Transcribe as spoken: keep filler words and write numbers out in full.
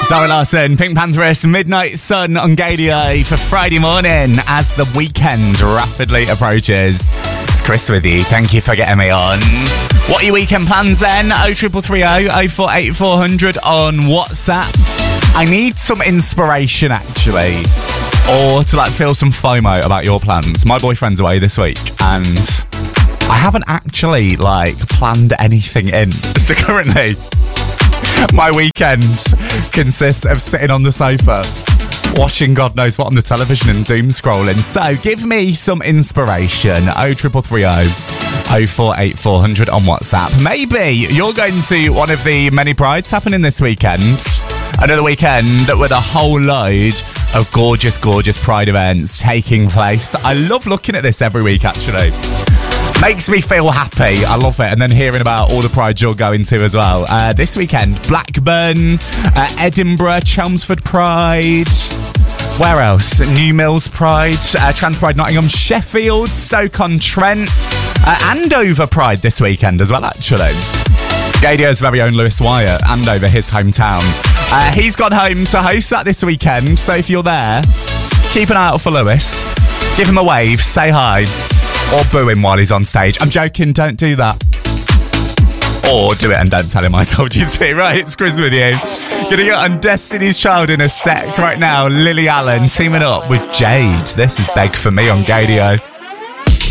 Zara Larsson, Pink Pantheress, Midnight Sun on Gadio for Friday morning as the weekend rapidly approaches. It's Chris with you. Thank you for getting me on. What are your weekend plans then? oh triple three oh, oh four eight four hundred on WhatsApp. I need some inspiration actually, or to like feel some FOMO about your plans. My boyfriend's away this week and I haven't actually like planned anything in. So currently my weekend consists of sitting on the sofa, watching God knows what on the television and doom scrolling. So give me some inspiration. oh triple three oh, oh four eight four hundred on WhatsApp. Maybe you're going to one of the many prides happening this weekend. Another weekend with a whole load of gorgeous, gorgeous pride events taking place. I love looking at this every week, actually. Makes me feel happy. I love it. And then hearing about all the prides you're going to as well. Uh, this weekend, Blackburn, uh, Edinburgh, Chelmsford Pride. Where else? New Mills Pride, uh, Trans Pride Nottingham, Sheffield, Stoke-on-Trent, uh, Andover Pride this weekend as well, actually. Gadio's very own Lewis Wyatt, Andover, his hometown. Uh, he's gone home to host that this weekend. So if you're there, keep an eye out for Lewis. Give him a wave, say hi. Or boo him while he's on stage. I'm joking, don't do that. Or do it and don't tell him I told you to. Right, it's Chris with you. Gonna get on Destiny's Child in a sec right now. Lily Allen teaming up with Jade. This is Beg For Me on Gadio.